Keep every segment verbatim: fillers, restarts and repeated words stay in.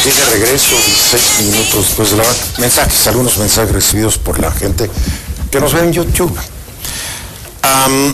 aquí de regreso, dieciséis minutos después de la hora. Mensajes, algunos mensajes recibidos por la gente que nos ve en YouTube. Um,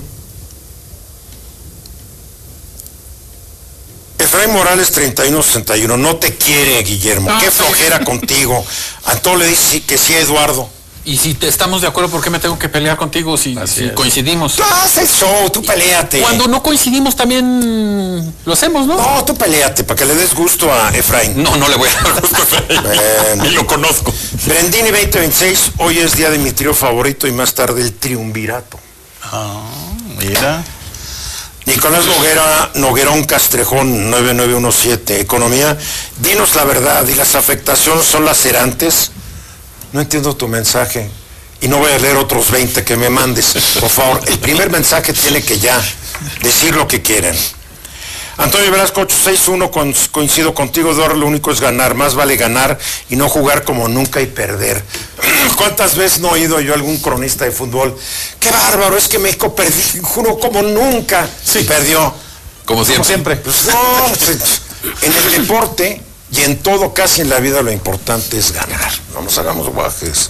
Efraín Morales treinta y uno sesenta y uno, no te quiere, Guillermo. No, Qué sí. flojera contigo. A todo le dice que sí a Eduardo. Y si te estamos de acuerdo, ¿por qué me tengo que pelear contigo si, si coincidimos? Tú haz el show, tú peleate. Cuando no coincidimos también lo hacemos, ¿no? No, tú peleate para que le des gusto a Efraín. No, no le voy a dar gusto a Efraín. Bueno. Ni lo conozco. Brendini veinte veintiséis, hoy es día de mi trío favorito y más tarde el triunvirato. Ah, mira. Nicolás Noguera, Noguerón Castrejón, nueve nueve uno siete, Economía. Dinos la verdad, ¿y las afectaciones son lacerantes? No entiendo tu mensaje. Y no voy a leer otros veinte que me mandes. Por favor, el primer mensaje tiene que ya decir lo que quieren. Antonio Velasco ocho seis uno, coincido contigo, Eduardo, lo único es ganar. Más vale ganar y no jugar como nunca y perder. ¿Cuántas veces no he oído yo a algún cronista de fútbol? ¡Qué bárbaro! Es que México perdió, juro, como nunca. Sí. Perdió. Como siempre. Como siempre. Pues no, pues, en el deporte y en todo, casi en la vida, lo importante es ganar. No nos hagamos guajes.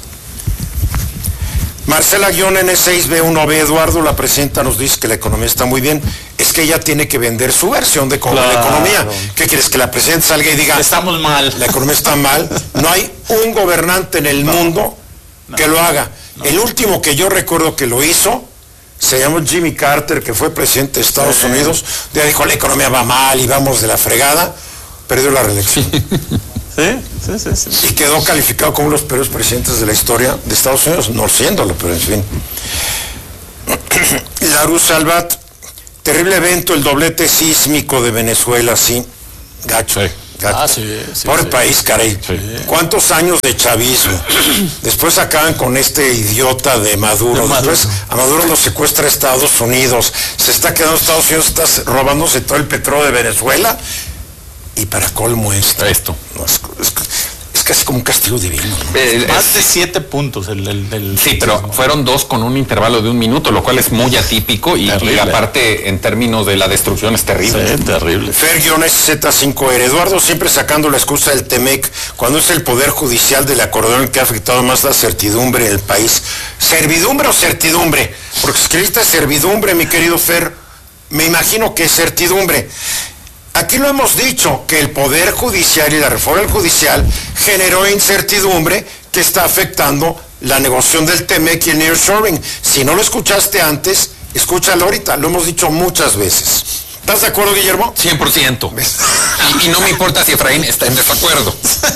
Marcela-N seis B uno B, Eduardo, la presidenta nos dice que la economía está muy bien. Es que ella tiene que vender su versión de cómo Claro. la economía. ¿Qué quieres? Que la presidenta salga y diga, Estamos mal. la economía está mal? No hay un gobernante en el No. mundo No. que lo haga. No. El último que yo recuerdo que lo hizo se llamó Jimmy Carter, que fue presidente de Estados Sí. Unidos. Ya dijo, la economía va mal y vamos de la fregada. Perdió la reelección. Sí, sí, sí, sí. Y quedó calificado como uno de los peores presidentes de la historia de Estados Unidos, no siéndolo, pero en fin. Larus Salvat, terrible evento, el doblete sísmico de Venezuela, sí. Gacho. Sí. gacho. Ah, sí, sí, Pobre sí. país, caray. Sí. ¿Cuántos años de chavismo? Después acaban con este idiota de Maduro. De Maduro. Después a Maduro lo secuestra Estados Unidos. Se está quedando Estados Unidos, está robándose todo el petróleo de Venezuela. Y para colmo esto. Esto. No, es, es, es casi como un castigo divino, ¿no? Eh, Más es- de siete puntos el, el, el Sí, pero fueron dos con un intervalo de un minuto, lo cual es muy atípico y, y Terrible. aparte en términos de la destrucción es terrible. Sí, terrible. Fer-S Z cinco R, Eduardo siempre sacando la excusa del Temec, cuando es el Poder Judicial del acordeón que ha afectado más la certidumbre en el país. ¿Servidumbre o certidumbre? Porque escribiste servidumbre, mi querido Fer. Me imagino que es certidumbre. Aquí lo hemos dicho, que el Poder Judicial y la reforma judicial generó incertidumbre que está afectando la negociación del Temec y el nearshoring. Si no lo escuchaste antes, escúchalo ahorita, lo hemos dicho muchas veces. ¿Estás de acuerdo, Guillermo? cien por ciento. Y, y no me importa si Efraín está en desacuerdo.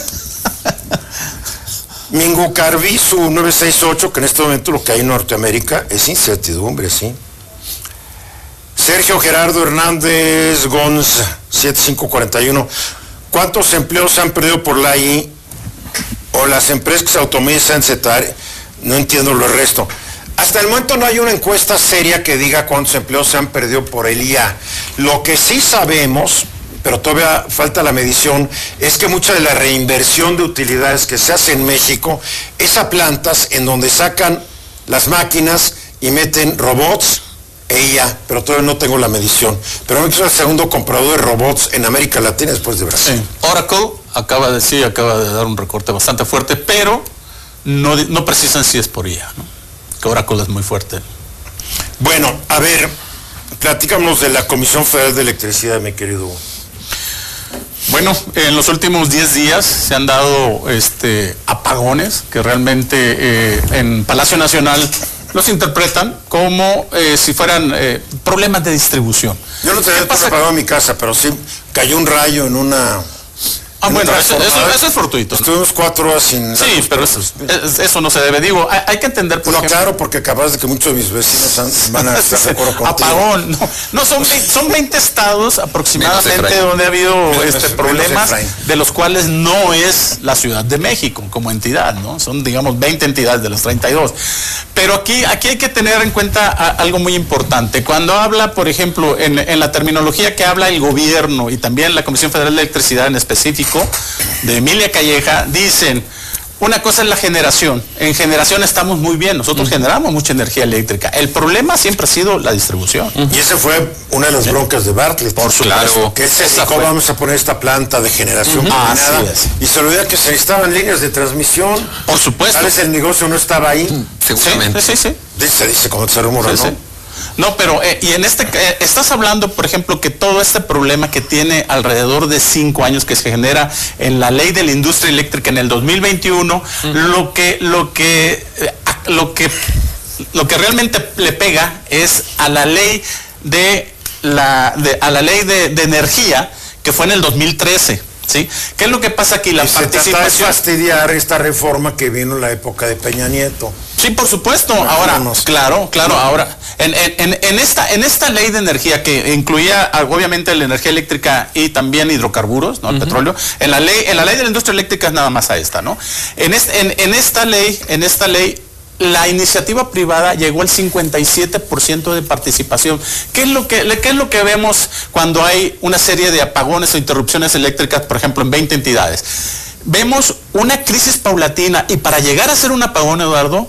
Mingo Carvizu nueve seis ocho, que en este momento lo que hay en Norteamérica es incertidumbre, sí. Sergio Gerardo Hernández Gonz siete cinco cuatro uno, ¿cuántos empleos se han perdido por la I o las empresas que se automizan, etcétera? No entiendo lo resto. Hasta el momento no hay una encuesta seria que diga cuántos empleos se han perdido por el I A. Lo que sí sabemos, pero todavía falta la medición, es que mucha de la reinversión de utilidades que se hace en México es a plantas en donde sacan las máquinas y meten robots e I A, pero todavía no tengo la medición. Pero México es el segundo comprador de robots en América Latina después de Brasil. Sí. Oracle acaba de sí, acaba de dar un recorte bastante fuerte, pero no, no precisan si es por I A, ¿no? Que Oracle es muy fuerte. Bueno, a ver, platícanos de la Comisión Federal de Electricidad, mi querido. Bueno, en los últimos diez días se han dado este, apagones que realmente eh, en Palacio Nacional los interpretan como eh, si fueran eh, problemas de distribución. Yo no tenía pasa? apagado en mi casa, pero sí cayó un rayo en una... Ah, en bueno, un eso, eso, transformador. eso es fortuito. Estuvimos cuatro horas sin... Sí, pero eso, es- eso no se debe. Digo, hay, hay que entender por No, ejemplo, claro, porque capaz de que muchos de mis vecinos han- van a estar de acuerdo contigo. apagón, no, no son, veinte, son veinte estados aproximadamente Menos Efraín. donde ha habido Menos- este menos problemas, Efraín. de los cuales no es la Ciudad de México como entidad, ¿no? Son, digamos, veinte entidades de las treinta y dos. Pero aquí, aquí hay que tener en cuenta a- algo muy importante. Cuando habla, por ejemplo, en, en la terminología que habla el gobierno y también la Comisión Federal de Electricidad en específico, de Emilia Calleja, dicen, una cosa es la generación. En generación estamos muy bien. Nosotros uh-huh. generamos mucha energía eléctrica. El problema siempre ha sido la distribución. Uh-huh. Y esa fue una de las broncas de Bartlett. Por supuesto. Que él se dedicó, vamos a poner esta planta de generación uh-huh. combinada. Así es. Y se olvidó que se necesitaban líneas de transmisión. Por supuesto. Tal vez el negocio no estaba ahí. Uh-huh. Seguramente. Sí, sí, sí. Dice, dice, como se rumora, sí, ¿no? Sí. No, pero, eh, y en este, eh, estás hablando, por ejemplo, que todo este problema que tiene alrededor de cinco años que se genera en la ley de la industria eléctrica en el dos mil veintiuno, uh-huh. lo que, lo que, eh, lo que, lo que realmente le pega es a la ley de la, de, a la ley de, de energía que fue en el dos mil trece. ¿Sí? ¿Qué es lo que pasa aquí? La y participación. Se trata de fastidiar esta reforma que vino en la época de Peña Nieto. Sí, por supuesto. Bueno, ahora, no, claro, claro, no. ahora, en, en, en, esta, en esta ley de energía que incluía obviamente la energía eléctrica y también hidrocarburos, ¿no? El uh-huh. petróleo, en la ley, en la ley de la industria eléctrica es nada más a esta, ¿no? En, este, en, en esta ley, en esta ley, la iniciativa privada llegó al cincuenta y siete por ciento de participación. ¿Qué es lo que, qué es lo que vemos cuando hay una serie de apagones o interrupciones eléctricas, por ejemplo, en veinte entidades? Vemos una crisis paulatina y para llegar a ser un apagón, Eduardo,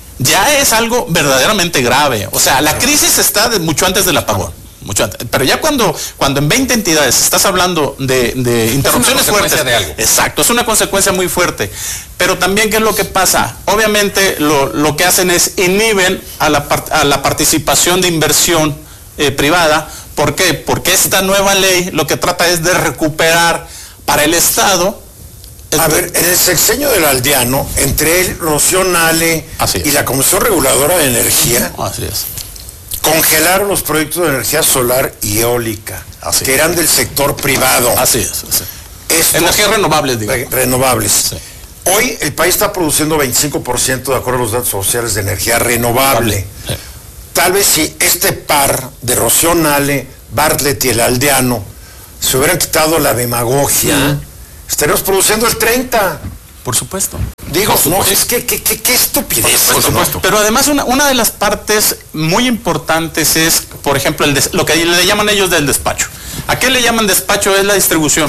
ya es algo verdaderamente grave. O sea, la crisis está de mucho antes del apagón. Mucho antes. Pero ya cuando, cuando en veinte entidades estás hablando de, de interrupciones fuertes, de algo. Exacto, es una consecuencia muy fuerte. Pero también, ¿qué es lo que pasa? Obviamente lo, lo que hacen es inhiben a la, a la participación de inversión eh, privada. ¿Por qué? Porque esta nueva ley lo que trata es de recuperar para el Estado. A ver, en el sexenio del aldeano, entre él, Rocío Nale y la Comisión Reguladora de Energía, así es, congelaron los proyectos de energía solar y eólica, así que es. Eran del sector privado. Así es. Así. Estos, energías renovables, digo. Re, renovables. Sí. Hoy el país está produciendo veinticinco por ciento, de acuerdo a los datos oficiales, de energía renovable. Sí. Tal vez si este par de Rocío Nale, Bartlett y el aldeano se hubieran quitado la demagogia, uh-huh. estaríamos produciendo el treinta. Por supuesto. Digo, no, es que qué que, que estupidez. Por supuesto. ¿No? Pero además una, una de las partes muy importantes es, por ejemplo, el des, lo que le llaman ellos del despacho. ¿A qué le llaman despacho? Es la distribución.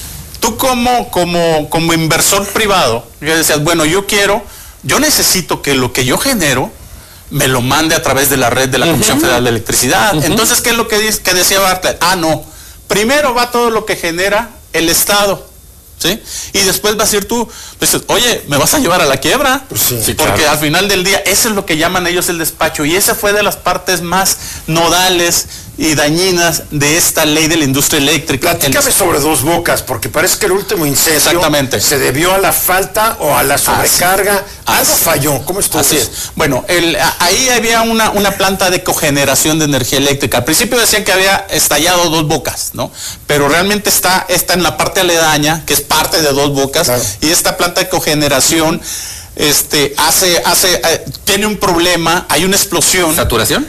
Tú como, como, como inversor privado, ya decías, bueno, yo quiero, yo necesito que lo que yo genero me lo mande a través de la red de la uh-huh. Comisión Federal de Electricidad. Uh-huh. Entonces, ¿qué es lo que, dice, que decía Bartlett? Ah, no. Primero va todo lo que genera el Estado. ¿Sí? Y después vas a ir tú, pues, oye, ¿me vas a llevar a la quiebra? Pues sí, sí, porque claro. Al final del día, eso es lo que llaman ellos el despacho. Y esa fue de las partes más nodales y dañinas de esta ley de la industria eléctrica. Platícame el... sobre Dos Bocas, porque parece que el último incendio Exactamente. se debió a la falta o a la sobrecarga. Así, Algo así, falló. ¿Cómo estuvo Así eso? es. Bueno, el, ahí había una, una planta de cogeneración de energía eléctrica. Al principio decían que había estallado Dos Bocas, ¿no? Pero realmente está, está en la parte aledaña, que es parte de Dos Bocas, claro. Y esta planta de cogeneración este, hace, hace, eh, tiene un problema, hay una explosión. ¿Saturación?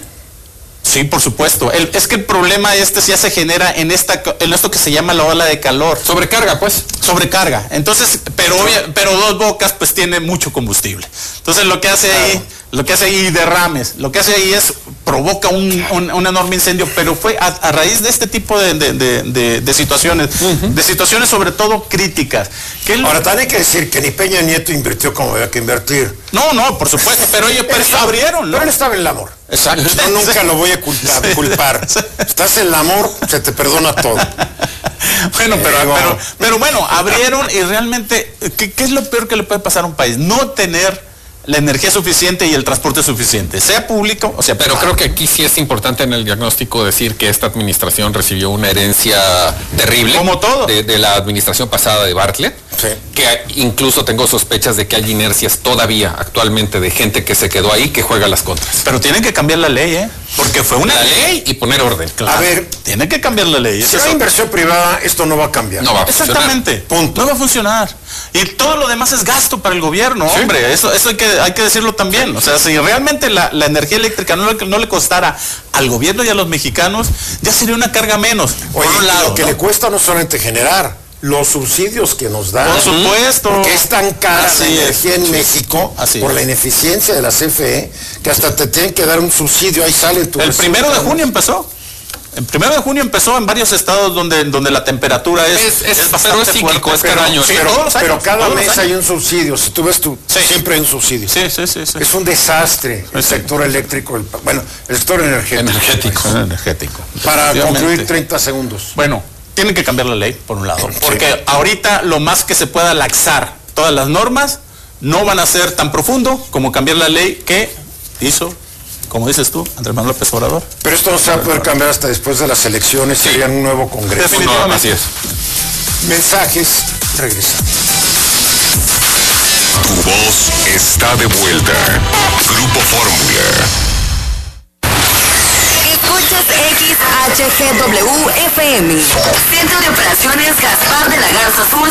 Sí, por supuesto. El, es que el problema este ya se genera en esta en esto que se llama la ola de calor. Sobrecarga, pues. Sobrecarga. Entonces, pero obvia, pero Dos Bocas pues tiene mucho combustible. Entonces lo que hace claro. ahí, lo que hace ahí derrames, lo que hace ahí es provoca un, un, un enorme incendio, pero fue a, a raíz de este tipo de, de, de, de, de situaciones, uh-huh. de situaciones sobre todo críticas. Que Ahora lo... también hay que decir que ni Peña Nieto invirtió como había que invertir. No, no, por supuesto, pero ellos pero estaba, abrieron, ¿no? Pero él estaba en el amor. Exacto. Yo nunca lo voy a culpar. culpar. Estás en el amor, se te perdona todo. Bueno, pero, pero, pero bueno, abrieron y realmente, ¿qué, ¿qué es lo peor que le puede pasar a un país? No tener la energía suficiente y el transporte suficiente, sea público o sea pero privado. Creo que aquí sí es importante en el diagnóstico decir que esta administración recibió una herencia terrible, como todo, de, de la administración pasada de Bartlett, sí. Que incluso tengo sospechas de que hay inercias todavía actualmente de gente que se quedó ahí que juega las contras. Pero tienen que cambiar la ley, ¿eh? Porque fue una la ley, ley y poner orden. Claro. A ver, tienen que cambiar la ley. Si hay inversión privada, esto no va a cambiar. No va a Exactamente. Punto. No va a funcionar. Y todo lo demás es gasto para el gobierno, ¿sí? Hombre. Eso, eso hay que, hay que decirlo también. O sea, si realmente la, la energía eléctrica no le, no le costara al gobierno y a los mexicanos, ya sería una carga menos. Oye, por un lado, lo que ¿no? le cuesta no solamente generar, los subsidios que nos dan. Por supuesto. Porque es tan cara Así la energía es. en México Así por es. la ineficiencia de la C F E que hasta te tienen que dar un subsidio, ahí sale tu El recibo. primero de junio empezó. El primero de junio empezó en varios estados donde, donde la temperatura es, es, es, es bastante pero es cíclico, fuerte. es cada año. Sí, pero, todos los años, pero cada todos los mes años. hay un subsidio. Si tú ves tú, Sí. siempre hay un subsidio. Sí, sí, sí, sí. Es un desastre el Sí. sector eléctrico, el, bueno, el sector energético. Energético. Energético. Para Efectivamente. concluir treinta segundos. Bueno, tienen que cambiar la ley, por un lado, Sí. porque ahorita lo más que se pueda laxar todas las normas no van a ser tan profundo como cambiar la ley que hizo, como dices tú, Andrés Manuel López Obrador. Pero esto no se va a poder cambiar hasta después de las elecciones, Sí. sería un nuevo congreso. Definitivamente. No, así es. Mensajes, regresamos. Tu voz está de vuelta. Grupo Fórmula. Escuchas X H G W F M. Centro de Operaciones Gaspar de la Garza Sur,